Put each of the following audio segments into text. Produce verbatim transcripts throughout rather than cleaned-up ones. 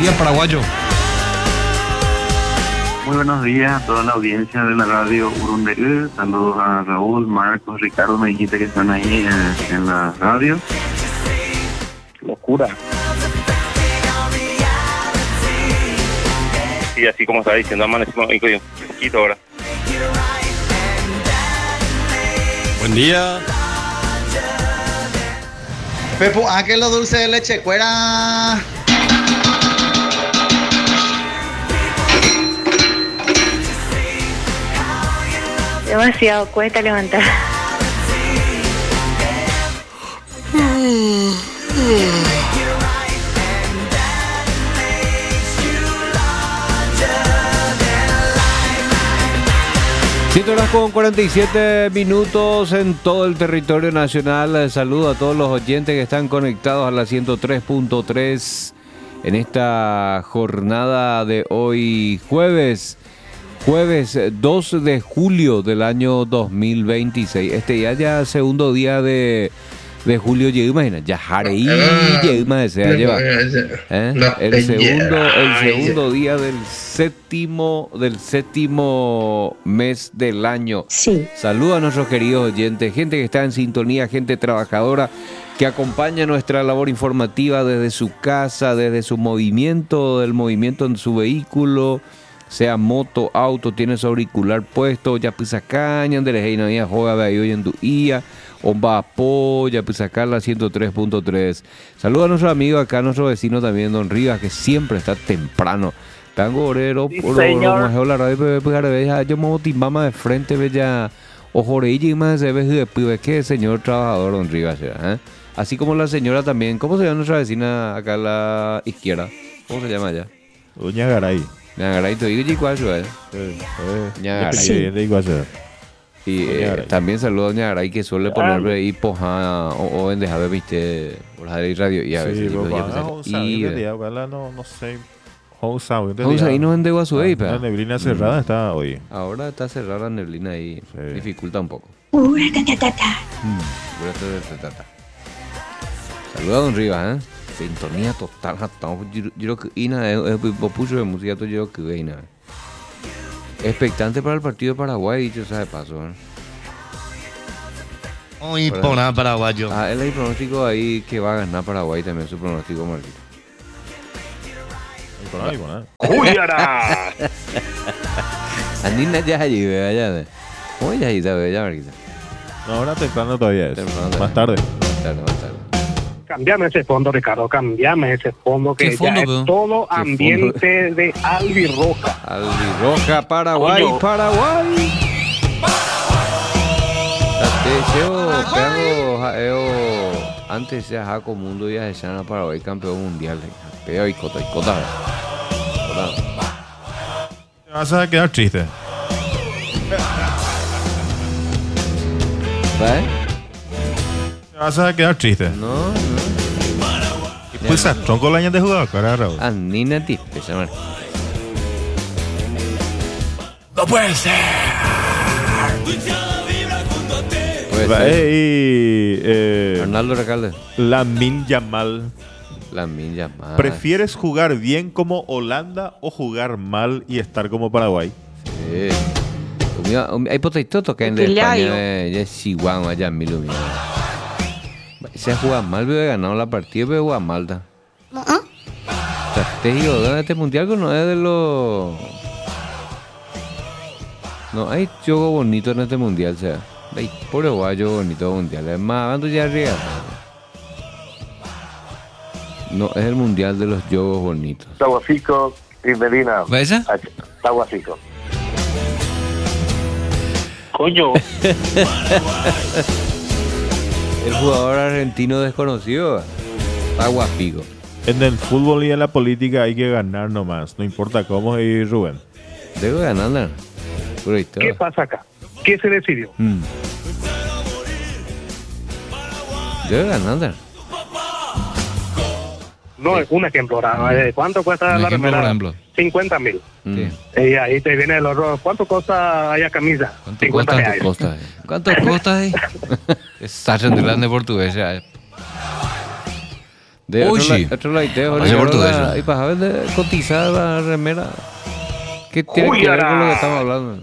día, paraguayo. Muy buenos días a toda la audiencia de la radio Urundeú. Saludos a Raúl, Marcos, Ricardo, me dijiste que están ahí en, en la radio. Locura. Y así como estaba diciendo, amanecimos un poquito ahora. Buen día. Pepo, ¿a qué lo dulce de leche cuera? Demasiado, cuesta levantar. siete horas con cuarenta y siete minutos en todo el territorio nacional. Saludo a todos los oyentes que están conectados a la ciento tres punto tres en esta jornada de hoy jueves. Jueves dos de julio del año dos mil veintiséis. Este ya ya segundo día de, de julio, ya imagina, ya jareí, ya imagina, se lleva. ¿Eh? El segundo, el segundo día del séptimo, del séptimo mes del año. Sí. Saludos a nuestros queridos oyentes, gente que está en sintonía, gente trabajadora que acompaña nuestra labor informativa desde su casa, desde su movimiento, del movimiento en su vehículo. Sea moto, auto, tiene su auricular puesto, ya pisa caña, Andrés Heina, ya juega de ahí hoy en tu ia, Omba Apo, ya pisa acá la ciento tres punto tres. Saludos a nuestros amigos acá, a nuestro vecino también, Don Rivas, que siempre está temprano. Tango orero, Sí, señor. la radio, yo me timama de frente, bella, ojoreilla y más se ve de pibe, que señor trabajador, Don Rivas, ¿eh? Así como la señora también, ¿cómo se llama nuestra vecina acá a la izquierda? ¿Cómo se llama allá? Doña Garay. Ñagaray, te digo Chicuacho, ¿eh? Ñagaray. Y eh, también saludo a Doña Garay, que suele ponerme ahí poja o en dejar, viste, por la radio y a veces. Y no no sé. Vamos ahí no en de Guasuey, pero. La neblina cerrada está hoy. Ahora está cerrada la neblina ahí, dificulta un poco. Saludos a Don Rivas, ¿eh? Sintonía total, estamos yo que ina es popucho de música todo yo que ina. Expectante para el partido de Paraguay, dicho sea de paso, ¿eh? Hoy por nada paraguayo. Ah, él hay pronóstico ahí que va a ganar Paraguay también, su pronóstico, Marquito. ¡Cuyara! Andina ya allí, vea ya. ¿Cómo ya ahí sabe ya, Marquito? No, ahora temprano todavía es. Temprano, más tarde. Más tarde, más tarde. Cambiame ese fondo, Ricardo, cambiame ese fondo, que ¿Qué fondo, ya bro? es todo ambiente de albirroja. Albirroja, Paraguay, Coño. Paraguay. Yo, pego, jaeo, antes ya Jaco Mundo ya se llama Paraguay campeón mundial. Peo y cota y cota. Te vas a quedar triste. ¿Sabes? Te vas a quedar triste. No, no. Pues a tronco la año de jugar, cara, Raúl. Ah, ni nati, pesa mal. No puede ser. Puede Va, ser. eh, y eh, Arnaldo Recalde. Lamine Yamal. La minja más. ¿Prefieres jugar bien como Holanda o jugar mal y estar como Paraguay? Sí. Umia- um- Hay potato que en Que le España hallo. eh, ya es igual allá en Milumia. Se ha jugado mal, pero he ganado la partida, pero jugado mal. ¿Ta? Estratégico de este mundial que no es de los. No hay juego bonito en este mundial, o sea. Hay pobre guayo bonito mundial. Es más, ando ya arriba. No, es el mundial de los juegos bonitos. Tahuafico y Medina. ¿Ves esa? Tahuafico. Coño, El jugador argentino desconocido. Aguapico. En el fútbol y en la política hay que ganar nomás. No importa cómo, y Rubén. Debo ganar. Puro ¿qué historia. pasa acá? ¿Qué se decidió? Mm. Debe ganar. No, es un ejemplo. ¿verdad? ¿Cuánto cuesta Un la ejemplo, remera? por ejemplo. cincuenta mil. Mm. Sí. Y ahí te viene el otro. ¿Cuánto costa allá camisa? ¿Cuánto cincuenta cuesta? reales. Costa, eh. ¿Cuánto cuesta ahí? Está en grande portugués. Ya. De otro, Oye. la- otro laiteo, Parece ahora portugués, la- ¿no? y para ver cotizar la remera. ¿Qué tiene que ver con lo que estamos hablando?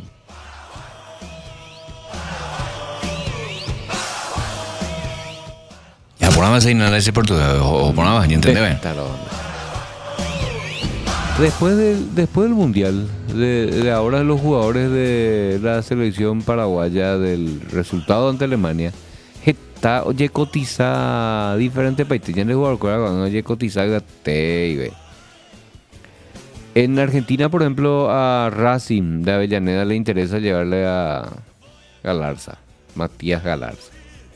Ya, ponamos ahí nada ese portugués. O o ponamos, ¿ya entendés? Está la onda. Después del, después del Mundial, de, de ahora los jugadores de la selección paraguaya, del resultado ante Alemania, está, oye, cotiza diferente países. Ya no jugador cuando oye, cotiza gate y ve. En Argentina, por ejemplo, a Racing de Avellaneda le interesa llevarle a Galarza, Matías Galarza,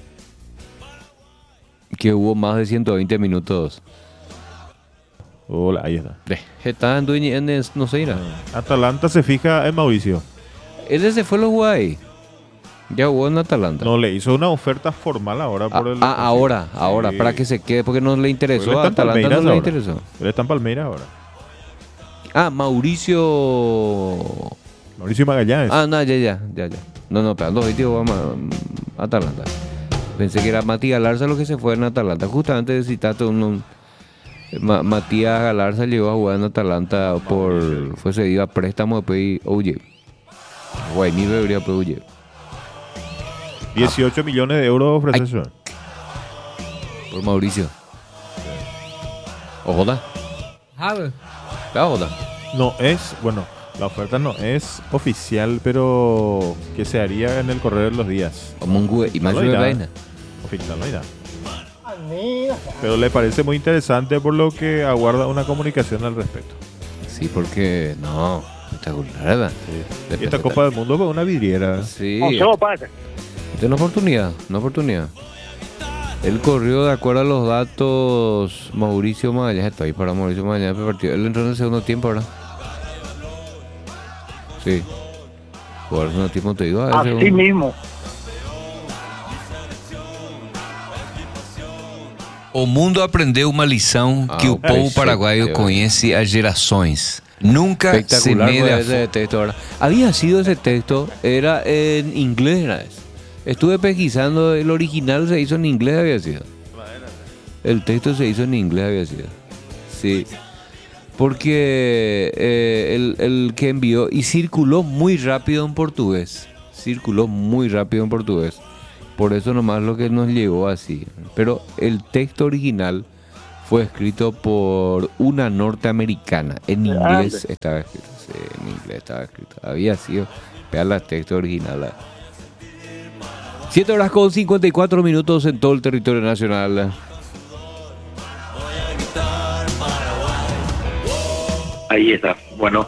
que hubo más de ciento veinte minutos. Hola, ahí está. De, está en dueño, en es- no sé, irá. Atalanta se fija en Mauricio. Ese se fue a los Guay. Ya jugó en Atalanta. No, le hizo una oferta formal ahora ah, por el... ah, ahora, ahora, Sí. para que se quede, porque no le Porque interesó. él A está en Atalanta Palmeiras no le ahora. interesó. Él está en Palmeiras ahora. Ah, Mauricio. Mauricio Magallanes. Ah, no, ya, ya, ya, ya. No, no, pero dos tío, vamos a Atalanta. Pensé que era Matías Galarza lo que se fue en Atalanta. Justamente citaste un, un- Ma- Matías Galarza llegó a jugar en Atalanta por. Fue cedido a préstamo después y. Oye. Guay, mi debería pues oye. dieciocho millones de euros ofrece Ay. eso. Por Mauricio. Ojoda. Claro, ojoda. No es, bueno, la oferta no es oficial, pero que se haría en el correr de los días. Como un güey. Y más No de lo dirá. vaina. Oficial no irá. Pero le parece muy interesante por lo que aguarda una comunicación al respecto. Sí, porque. No. Espectacular, ¿verdad? Y esta Copa del Mundo fue una vidriera. Sí. Oh, yo, pasa. Esta es una oportunidad, una oportunidad. Él corrió de acuerdo a los datos Mauricio Magallanes. Estoy para Mauricio Magallanes. Partido. Él entró en el segundo tiempo ahora. Sí. Jugar el segundo tiempo te digo. ah, el Así segundo. mismo. O mundo aprendeu uma lição Ah, que o povo perfeito. paraguaio conhece há gerações. Nunca se Espectacular mede fue a ese texto ahora. Había sido ese texto, era en inglés. Era ese. Estuve pesquisando, el original se hizo en inglés, había sido. El texto se hizo en inglés, había sido. Sí. Porque eh, el, el que envió, y circuló muy rápido en portugués. Circuló muy rápido en portugués. Por eso nomás lo que nos llegó así. Pero el texto original fue escrito por una norteamericana. En inglés estaba escrito. Sí, en inglés estaba escrito. Había sido. Vean el texto original. siete horas con cincuenta y cuatro minutos en todo el territorio nacional. Ahí está. Bueno,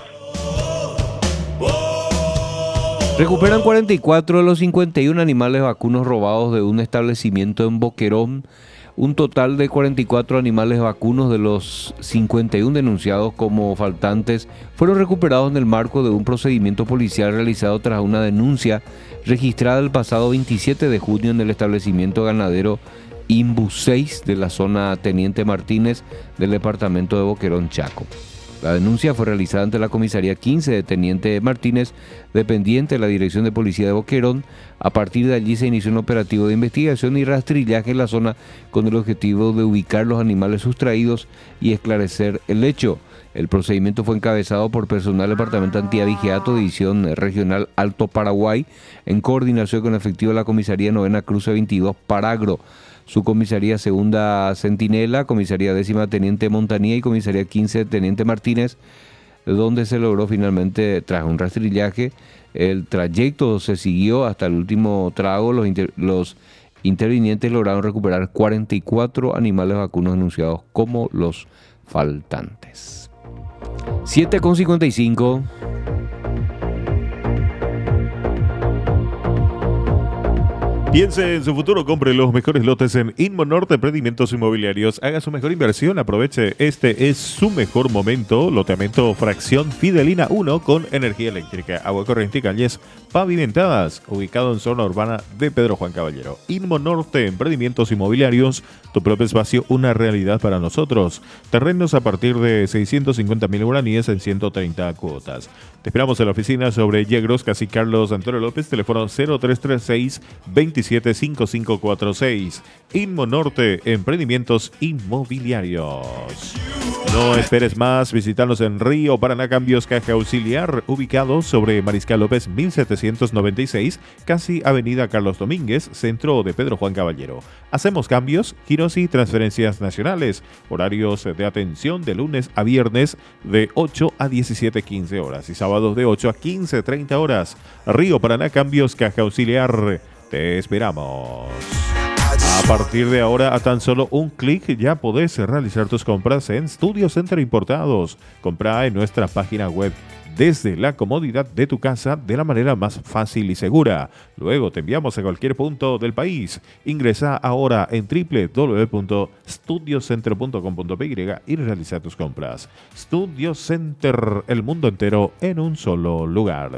Recuperan cuarenta y cuatro de los cincuenta y uno animales vacunos robados de un establecimiento en Boquerón. Un total de cuarenta y cuatro animales vacunos de los cincuenta y uno denunciados como faltantes fueron recuperados en el marco de un procedimiento policial realizado tras una denuncia registrada el pasado veintisiete de junio en el establecimiento ganadero Imbu seis de la zona Teniente Martínez del departamento de Boquerón, Chaco. La denuncia fue realizada ante la comisaría quince de Teniente Martínez, dependiente de la Dirección de Policía de Boquerón. A partir de allí se inició un operativo de investigación y rastrillaje en la zona con el objetivo de ubicar los animales sustraídos y esclarecer el hecho. El procedimiento fue encabezado por personal del Departamento Antiabigeato, División Regional Alto Paraguay, en coordinación con efectivo de la Comisaría Novena Cruce veintidós Paragro, su Comisaría Segunda Centinela, Comisaría Décima Teniente Montanía y Comisaría quince Teniente Martínez, donde se logró finalmente, tras un rastrillaje, el trayecto se siguió hasta el último trago. Los, inter- los intervinientes lograron recuperar cuarenta y cuatro animales vacunos denunciados como los faltantes. siete con cincuenta y cinco. Piense en su futuro, compre los mejores lotes en Inmonorte Emprendimientos Inmobiliarios. Haga su mejor inversión, aproveche, este es su mejor momento. Loteamiento Fracción Fidelina uno con energía eléctrica, agua corriente y calles pavimentadas. Ubicado en zona urbana de Pedro Juan Caballero. Inmonorte Emprendimientos Inmobiliarios, tu propio espacio, una realidad para nosotros. Terrenos a partir de seiscientos cincuenta mil guaraníes en ciento treinta cuotas. Te esperamos en la oficina sobre Yegros, casi Carlos Antonio López, teléfono cero tres tres seis, veinte veintisiete cincuenta y cinco cuarenta y seis. Inmonorte, emprendimientos inmobiliarios. No esperes más, visítanos en Río Paraná Cambios Caja Auxiliar, ubicado sobre Mariscal López mil setecientos noventa y seis, casi Avenida Carlos Domínguez, centro de Pedro Juan Caballero. Hacemos cambios, giros y transferencias nacionales. Horarios de atención de lunes a viernes de ocho a diecisiete quince horas y sábados de ocho a quince treinta horas. Río Paraná Cambios Caja Auxiliar, te esperamos. A partir de ahora, a tan solo un clic ya podés realizar tus compras en Studio Center Importados. Compra en nuestra página web desde la comodidad de tu casa de la manera más fácil y segura. Luego te enviamos a cualquier punto del país. Ingresa ahora en doble u doble u doble u punto studio center punto com punto p y y realiza tus compras. Studio Center, el mundo entero en un solo lugar.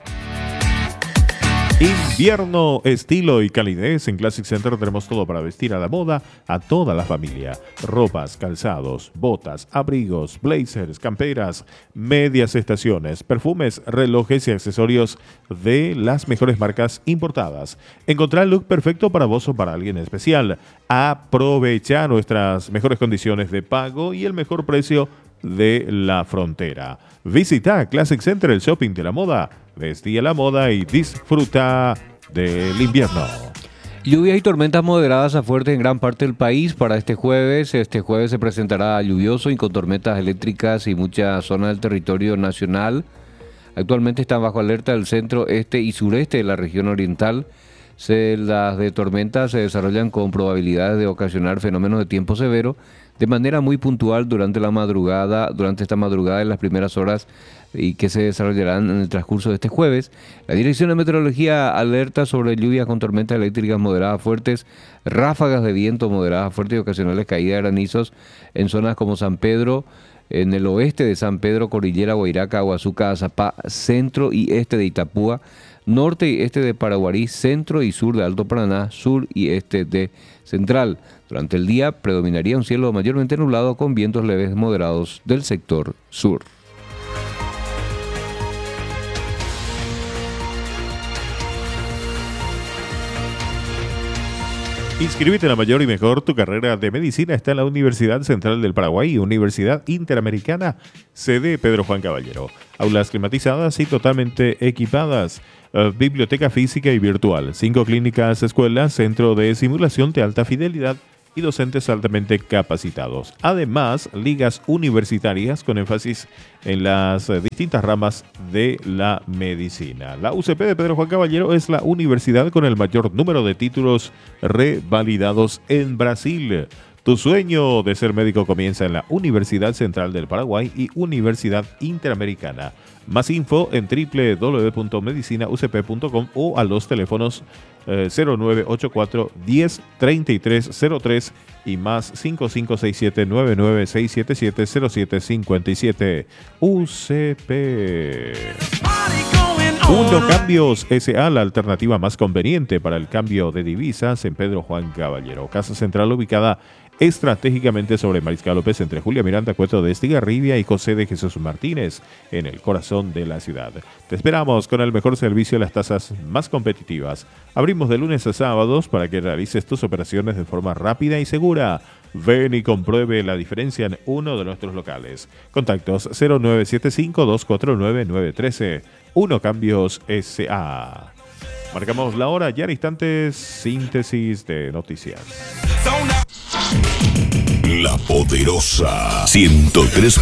Invierno, estilo y calidez. En Classic Center tenemos todo para vestir a la moda a toda la familia. Ropas, calzados, botas, abrigos, blazers, camperas, medias estaciones, perfumes, relojes y accesorios de las mejores marcas importadas. Encontrar el look perfecto para vos o para alguien especial. Aprovecha nuestras mejores condiciones de pago y el mejor precio de la frontera. Visita Classic Center, el shopping de la moda. Vestí a la moda y disfruta del invierno. Lluvias y tormentas moderadas a fuertes en gran parte del país para este jueves. Este jueves se presentará lluvioso y con tormentas eléctricas y muchas zonas del territorio nacional. Actualmente están bajo alerta el centro, este y sureste de la región oriental. Se, las de tormentas se desarrollan con probabilidades de ocasionar fenómenos de tiempo severo de manera muy puntual durante la madrugada, durante esta madrugada en las primeras horas y que se desarrollarán en el transcurso de este jueves. La Dirección de Meteorología alerta sobre lluvias con tormentas eléctricas moderadas fuertes, ráfagas de viento moderadas fuertes y ocasionales caídas de granizos en zonas como San Pedro, en el oeste de San Pedro, Cordillera, Guairaca, Huazuca, Azapá, centro y este de Itapúa, norte y este de Paraguarí, centro y sur de Alto Paraná, sur y este de Central. Durante el día predominaría un cielo mayormente nublado con vientos leves moderados del sector sur. Inscríbete en la mayor y mejor. Tu carrera de medicina está en la Universidad Central del Paraguay y Universidad Interamericana, sede Pedro Juan Caballero. Aulas climatizadas y totalmente equipadas. Uh, biblioteca física y virtual. Cinco clínicas, escuelas, centro de simulación de alta fidelidad y docentes altamente capacitados. Además, ligas universitarias con énfasis en las eh, distintas ramas de la medicina. La U C P de Pedro Juan Caballero es la universidad con el mayor número de títulos revalidados en Brasil. Tu sueño de ser médico comienza en la Universidad Central del Paraguay y Universidad Interamericana. Más info en doble u doble u doble u punto medicina u c p punto com o a los teléfonos eh, cero nueve ocho cuatro, diez, treinta y tres cero tres y más cinco cinco seis siete, nueve nueve seis siete siete, cero siete cinco siete. U C P. Uno Cambios S A, la alternativa más conveniente para el cambio de divisas en Pedro Juan Caballero. Casa central ubicada estratégicamente sobre Mariscal López entre Julia Miranda, Cueto de Estigarribia y José de Jesús Martínez, en el corazón de la ciudad. Te esperamos con el mejor servicio y las tasas más competitivas. Abrimos de lunes a sábados para que realices tus operaciones de forma rápida y segura. Ven y compruebe la diferencia en uno de nuestros locales. Contactos cero nueve siete cinco, dos cuatro nueve, nueve uno tres. Uno Cambios S A. Marcamos la hora, ya en instantes, síntesis de noticias. La Poderosa ciento tres